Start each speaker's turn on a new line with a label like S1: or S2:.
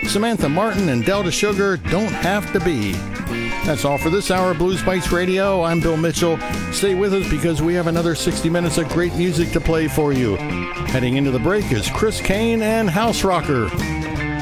S1: Samantha Martin, and Delta Sugar, Don't Have to Be. That's all for this hour of Blues Bites Radio. I'm Bill Mitchell. Stay with us because we have another 60 minutes of great music to play for you. Heading into the break is Chris Kane and House Rocker.